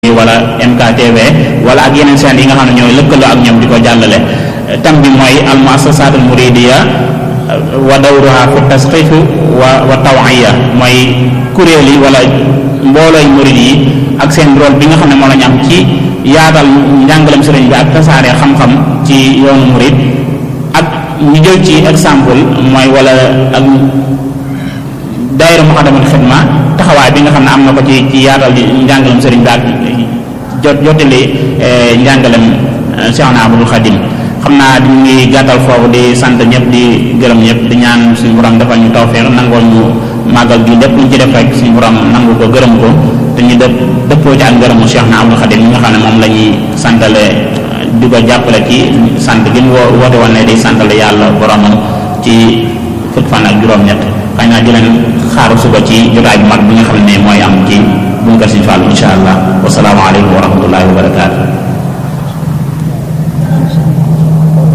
wala MKTV wala ak yeneen seen yi nga xam ne ñooy lëkkaloo ak ñoom di ko jàllale. tam bi mooy al muassasatul muridiya wa dawruha fi tasqif wa tawiya, mooy kuréel yi wala mboolooy murid yi ak seen rôle bi nga xam ne moo la ñu am ci yaatal njàngalem sëriñ bi ak tasaare xam-xam ci yoonu murid. ak ñu jël ci exemple mooy wala ak daayira Muxaddamatul Xidma taxawaay bi nga xam ne am na ko ci yaatal di njàngalem sëriñ bi ak jotali njàngalem Seexna Ahmadul Xadim. xam naa di ngi gàttal foofu di sant ñëpp di gërëm ñëpp di ñaan suñu borom defal ñu tawfeex nangoo ñu màggal gi lépp lu ñu ci def rek suñu borom nangu ko gërëm ko te ñu dëppoo ci ak ngërëmu Seexna Ahmadul Xadim mi nga xam ne moom la ñuy santale di ko jàppale ci sant gi mu woote woon ne day santale yàlla boromam ci fukki fan ak juróom-ñett. xëy naa di leen xaaru suba ci jotaay bu mag bi nga xam ne mooy am ci bunker Sëriñ Fallu insha allah. Wasalaamu aleykum wa rahmatullahi wa barakaatu.